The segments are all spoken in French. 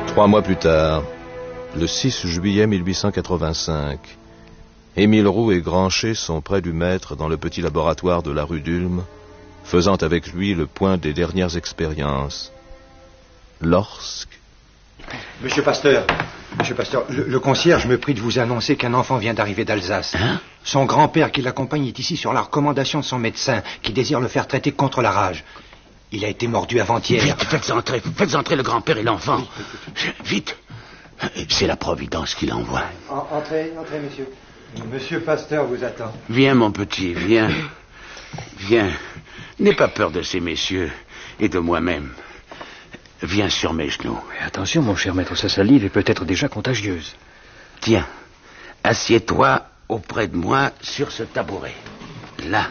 3 mois plus tard, le 6 juillet 1885, Émile Roux et Grancher sont près du maître dans le petit laboratoire de la rue d'Ulm, faisant avec lui le point des dernières expériences. Lorsque... Monsieur Pasteur, le concierge me prie de vous annoncer qu'un enfant vient d'arriver d'Alsace. Hein? Son grand-père qui l'accompagne est ici sur la recommandation de son médecin, qui désire le faire traiter contre la rage. Il a été mordu avant-hier. Vite, faites entrer le grand-père et l'enfant. Vite. C'est la Providence qui l'envoie. Entrez, monsieur. Monsieur Pasteur vous attend. Viens, mon petit, viens. Viens. N'aie pas peur de ces messieurs et de moi-même. Viens sur mes genoux. Mais attention, mon cher maître, sa salive est peut-être déjà contagieuse. Tiens, assieds-toi auprès de moi sur ce tabouret. Là.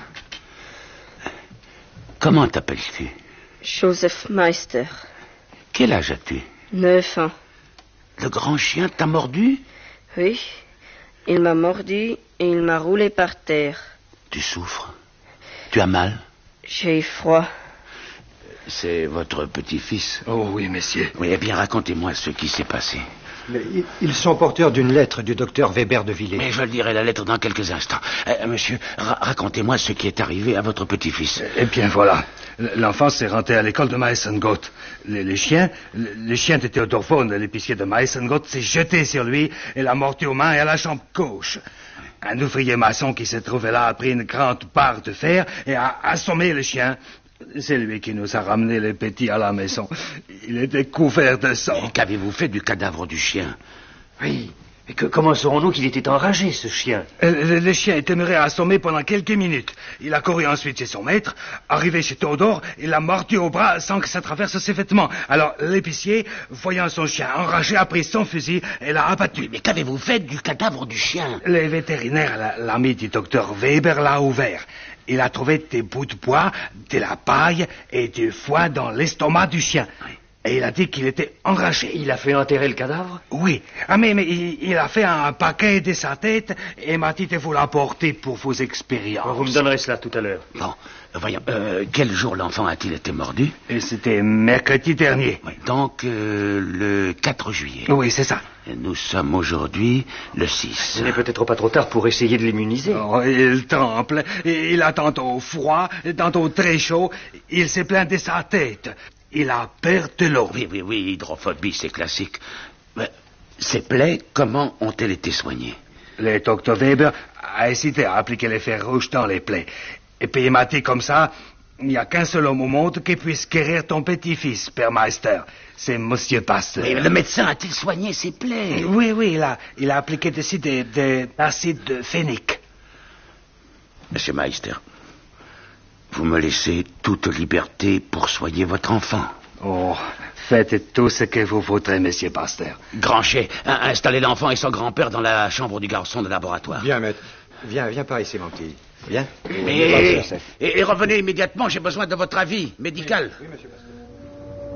Comment t'appelles-tu? Joseph Meister. Quel âge as-tu? 9 ans. Le grand chien t'a mordu? Oui. Il m'a mordu et il m'a roulé par terre. Tu souffres? Tu as mal? J'ai eu froid. C'est votre petit-fils? Oh oui, messieurs. Oui, eh bien, racontez-moi ce qui s'est passé. Mais ils sont porteurs d'une lettre du docteur Weber de Villers. Mais je lirai la lettre dans quelques instants. Monsieur, racontez-moi ce qui est arrivé à votre petit-fils. Eh bien, voilà. L'enfant s'est rentré à l'école de Meisengoth. Les chiens de Théodore Vaughan, l'épicier de Meisengoth, s'est jeté sur lui et l'a mordu aux mains et à la jambe gauche. Un ouvrier maçon qui se trouvait là a pris une grande barre de fer et a assommé le chien. C'est lui qui nous a ramené les petits à la maison. Il était couvert de sang. Et qu'avez-vous fait du cadavre du chien? Oui, mais comment saurons-nous qu'il était enragé, ce chien? Le chien est demeuré assommé pendant quelques minutes. Il a couru ensuite chez son maître. Arrivé chez Théodore, il l'a mordu au bras sans que ça traverse ses vêtements. Alors l'épicier, voyant son chien enragé, a pris son fusil et l'a abattu. Mais qu'avez-vous fait du cadavre du chien? Les vétérinaires, l'ami du docteur Weber, l'a ouvert. Il a trouvé des bouts de bois, de la paille et du foie dans l'estomac du chien. Oui. Et il a dit qu'il était enragé. Il a fait enterrer le cadavre? Oui. Ah, mais il a fait un paquet de sa tête et m'a dit de vous l'apporter pour vos expériences. Vous me donnerez cela tout à l'heure. Bon, voyons, quel jour l'enfant a-t-il été mordu? Et c'était mercredi dernier. Oui, donc le 4 juillet. Oui, c'est ça. Nous sommes aujourd'hui le 6. Ce n'est peut-être pas trop tard pour essayer de l'immuniser. Oh, il tremble. Il a tantôt froid, tantôt très chaud. Il s'est plaint de sa tête. Il a peur de l'eau. Oui, hydrophobie, c'est classique. Mais ces plaies, comment ont-elles été soignées? Le docteur Weber a hésité à appliquer les fers rouges dans les plaies. Et puis il m'a dit comme ça, il n'y a qu'un seul homme au monde qui puisse guérir ton petit-fils, Père Meister. C'est Monsieur Pasteur. Mais le médecin a-t-il soigné ses plaies? Oui, il a appliqué dessus de l'acide phénique. Monsieur Meister, vous me laissez toute liberté pour soigner votre enfant. Oh, faites tout ce que vous voudrez, Monsieur Pasteur. Grancher, installez l'enfant et son grand-père dans la chambre du garçon de laboratoire. Viens, maître. Viens par ici, mon petit. Viens. Et revenez immédiatement, j'ai besoin de votre avis médical. Oui, monsieur Pasteur.